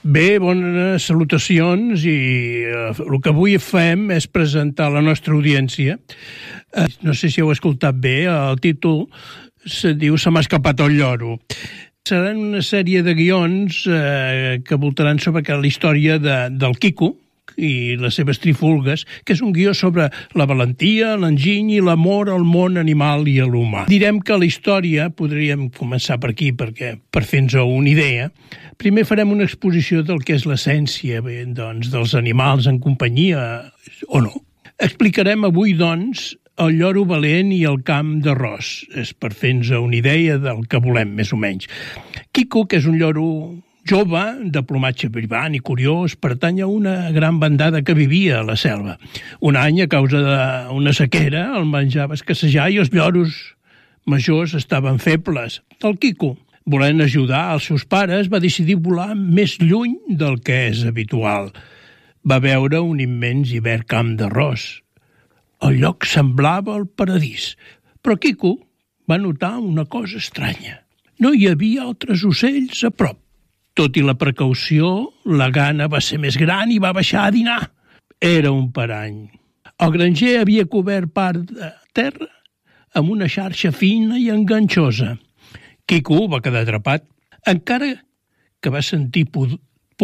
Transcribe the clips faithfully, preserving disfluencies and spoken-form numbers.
Bé, bones salutacions i eh, el que avui fem és presentar a la nostra audiència. Eh, no sé si heu escoltat bé, el títol se diu Se m'ha escapat el lloro. Seran una sèrie de guions eh, que voltaran sobre la història de, del Quico i les seves trifulgues, que és un guió sobre la valentia, l'enginy i l'amor al món animal i a l'humà. Direm que la història, podríem començar per aquí perquè per fer-nos una idea, primer farem una exposició del que és l'essència bé, doncs, dels animals en companyia o no. Explicarem avui, doncs, el lloro valent i el camp d'arròs. És per fer-nos una idea del que volem, més o menys. Quico, que és un lloro jove, de plomatge brillant i curiós, pertany a una gran bandada que vivia a la selva. Un any, a causa d'una sequera, el menjar va escassejar i els lloros majors estaven febles. El Quico, volent ajudar els seus pares, va decidir volar més lluny del que és habitual. Va veure un immens i verd camp d'arròs. El lloc semblava el paradís, però Quico va notar una cosa estranya. No hi havia altres ocells a prop. Tot i la precaució, la gana va ser més gran i va baixar a dinar. Era un parany. El granger havia cobert part de terra amb una xarxa fina i enganxosa. Quico va quedar atrapat. Encara que va sentir por,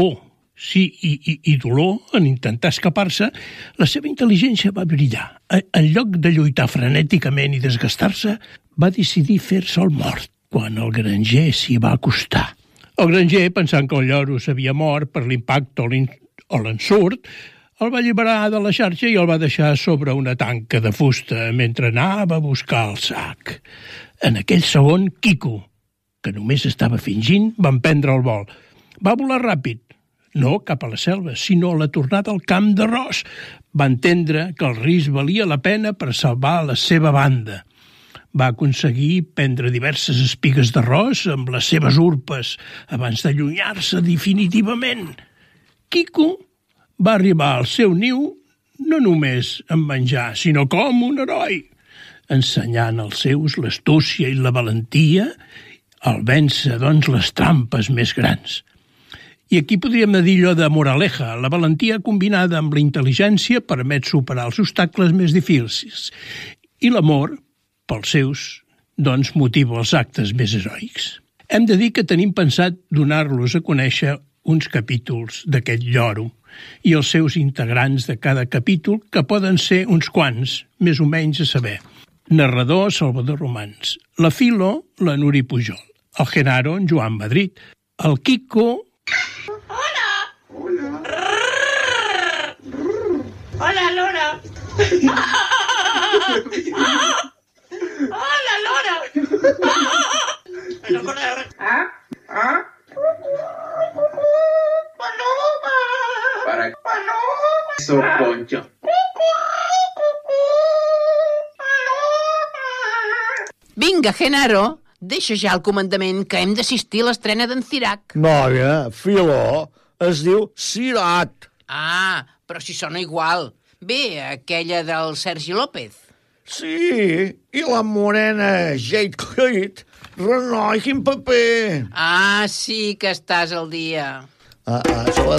sí, i, i, i dolor en intentar escapar-se, la seva intel·ligència va brillar. En lloc de lluitar frenèticament i desgastar-se, va decidir fer-se el mort quan el granger s'hi va acostar. El granger, pensant que el lloro s'havia mort per l'impacte o l'ensurt, el va alliberar de la xarxa i el va deixar sobre una tanca de fusta mentre anava a buscar el sac. En aquell segon, Quico, que només estava fingint, va emprendre el vol. Va volar ràpid, no cap a la selva, sinó a la tornada al camp d'arròs. Va entendre que el risc valia la pena per salvar la seva banda. Va aconseguir prendre diverses espigues d'arròs amb les seves urpes abans d'allunyar-se definitivament. Quico va arribar al seu niu no només amb menjar, sinó com un heroi, ensenyant als seus l'astúcia i la valentia al vèncer, doncs, les trampes més grans. I aquí podríem dir allò de moraleja. La valentia combinada amb la intel·ligència permet superar els obstacles més difícils. I l'amor, pels seus, doncs motiva els actes més heroics. Hem de dir que tenim pensat donar-los a conèixer uns capítols d'aquest lloro i els seus integrants de cada capítol, que poden ser uns quants, més o menys a saber. Narrador, Salvador Romans. La Filo, la Nuri Pujol. El Genaro, en Joan Madrid. El Quico... Hola! Hola! Hola, Lora! ¡Hola, Lora! ¿Ah? ¿Ah? ¡Paloma! Para ¡Paloma! eso, Poncho. Vinga, Genaro, deixa ja el comandament, que hem d'assistir a l'estrena d'en Cirac. Noia, Filó, es diu Cirat. Ah, però si sona igual. Bé, aquella del Sergi López. Sí, i la morena Jade Cleat. Renoi, quin paper. Ah, sí que estàs al dia. Ah, ah, se l'ha